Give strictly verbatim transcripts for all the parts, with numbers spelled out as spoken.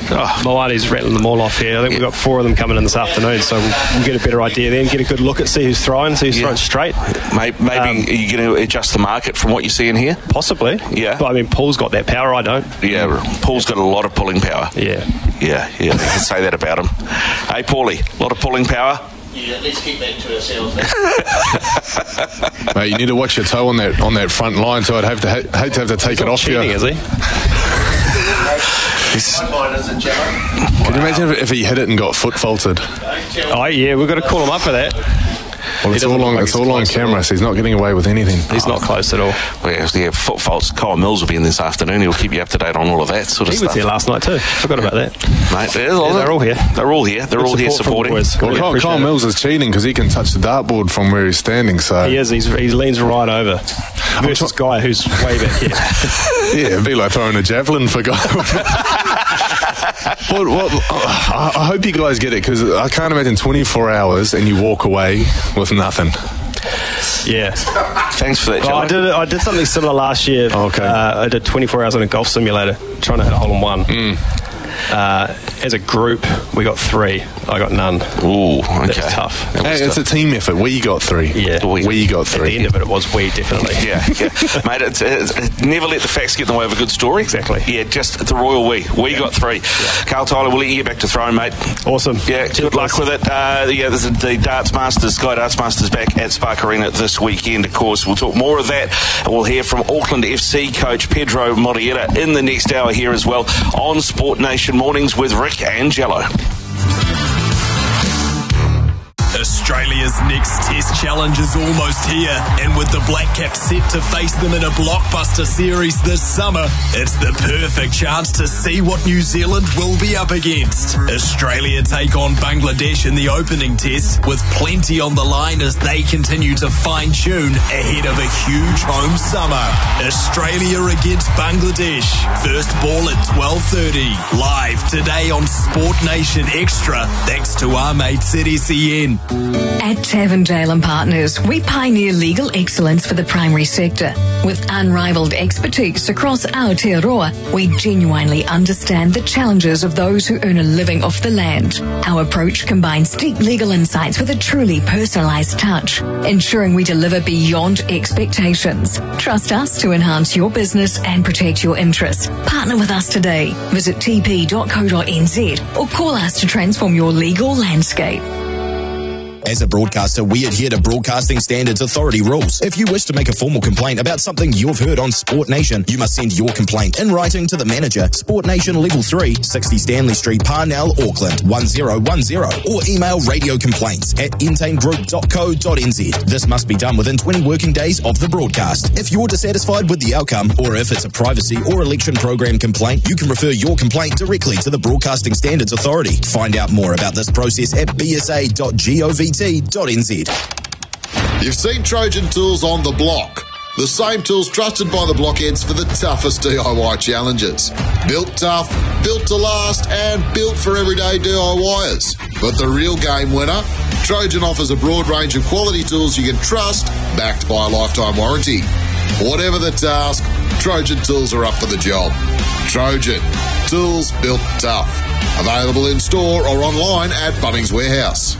Oh, Moani's rattling them all off here. I think yeah. we've got four of them coming in this afternoon, so we'll, we'll get a better idea then, get a good look at, see who's throwing, see who's yeah. throwing straight. Maybe, maybe um, are you going to adjust the market from what you see in here? Possibly. Yeah. But I mean, Paul's got that power, I don't. Yeah, Paul's got a lot of pulling power. Yeah. Yeah, yeah, I can say that about him. Hey, Paulie, a lot of pulling power? Yeah, let's keep that to ourselves now. Mate, you need to watch your toe on that on that front line, so I'd have to ha- hate to have to take He's it not off you. cheating, is he? Can you imagine if, if he hit it and got foot faulted? Oh, yeah, we've got to call him up for that. Well, it's all on, like it's all on camera, so he's not getting away with anything. He's oh. not close at all. Well, yeah, yeah, foot faults. Kyle Mills will be in this afternoon. He'll keep you up to date on all of that sort of he stuff. He was here last night too. Forgot about that. Mate, they're, yeah, they're all here. They're all here. They're Good all here supporting. Well, really Kyle, Kyle Mills is cheating because he can touch the dartboard from where he's standing. So he is. He's, he leans right over. Versus this guy who's way back here. Yeah, it'd be like throwing a javelin for guy. What, what, I, I hope you guys get it, because I can't imagine twenty-four hours and you walk away with nothing. Yeah. Thanks for that, Joe. Well, I did I did something similar last year. Oh, okay. Uh, I did twenty-four hours on a golf simulator trying to hit a hole in one. Mm. Uh, as a group, we got three. I got none. Ooh, okay. That's tough. That hey, it's tough. A team effort. We got three. Yeah. We, we got three. At the end of it, it was we, definitely. Yeah, yeah. Mate, it's, it's, it's, never let the facts get in the way of a good story. Exactly. Yeah, just the royal we. We yeah. got three. Yeah. Carl Tyler, we'll let you get back to throwing, mate. Awesome. Yeah, Cheers, good luck boys. with it. Uh, yeah, there's the Darts Masters, Sky Darts Masters back at Spark Arena this weekend, of course. We'll talk more of that. And we'll hear from Auckland F C coach Pedro Moriera in the next hour here as well on Sport Nation Mornings with Rick and Jello. Australia's next Test challenge is almost here, and with the Black Caps set to face them in a blockbuster series this summer, it's the perfect chance to see what New Zealand will be up against. Australia take on Bangladesh in the opening test, with plenty on the line as they continue to fine-tune ahead of a huge home summer. Australia against Bangladesh. First ball at twelve thirty. Live today on Sport Nation Extra, thanks to our mates at S E N. At Tavendale and Partners, we pioneer legal excellence for the primary sector. With unrivaled expertise across Aotearoa, we genuinely understand the challenges of those who earn a living off the land. Our approach combines deep legal insights with a truly personalised touch, ensuring we deliver beyond expectations. Trust us to enhance your business and protect your interests. Partner with us today. Visit t p dot co dot n z or call us to transform your legal landscape. As a broadcaster, we adhere to Broadcasting Standards Authority rules. If you wish to make a formal complaint about something you've heard on Sport Nation, you must send your complaint in writing to the manager, Sport Nation Level three, sixty Stanley Street, Parnell, Auckland, one zero one zero, or email radio complaints at entain group dot co dot n z. This must be done within twenty working days of the broadcast. If you're dissatisfied with the outcome, or if it's a privacy or election program complaint, you can refer your complaint directly to the Broadcasting Standards Authority. Find out more about this process at b s a dot gov dot n z. You've seen Trojan Tools on the block. The same tools trusted by the blockheads for the toughest D I Y challenges. Built tough, built to last, and built for everyday DIYers. But the real game winner? Trojan offers a broad range of quality tools you can trust, backed by a lifetime warranty. Whatever the task, Trojan Tools are up for the job. Trojan, tools built tough. Available in store or online at Bunnings Warehouse.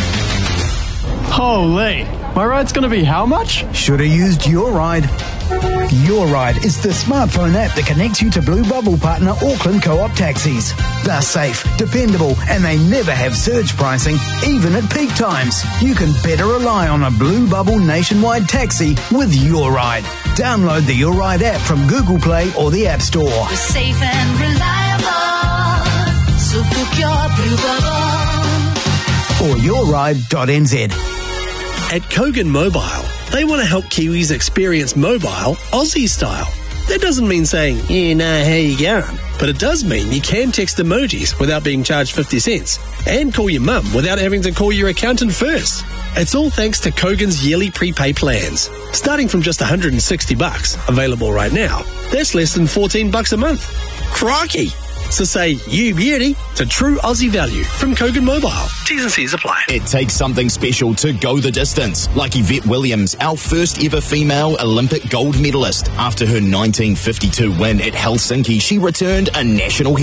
Holy, my ride's going to be how much? Should have used Your Ride. Your Ride is the smartphone app that connects you to Blue Bubble partner Auckland Co-op taxis. They're safe, dependable, and they never have surge pricing, even at peak times. You can better rely on a Blue Bubble nationwide taxi with Your Ride. Download the Your Ride app from Google Play or the App Store. We're safe and reliable, so book your Blue Bubble. Or your ride dot n z. At Kogan Mobile, they want to help Kiwis experience mobile Aussie style. That doesn't mean saying, yeah, nah, how you going? But it does mean you can text emojis without being charged fifty cents and call your mum without having to call your accountant first. It's all thanks to Kogan's yearly prepay plans. Starting from just one hundred sixty bucks, available right now, that's less than fourteen bucks a month. Crikey! So say, you beauty, to true Aussie value from Kogan Mobile. T's and C's apply. It takes something special to go the distance, like Yvette Williams, our first ever female Olympic gold medalist. After her nineteen fifty-two win at Helsinki, she returned a national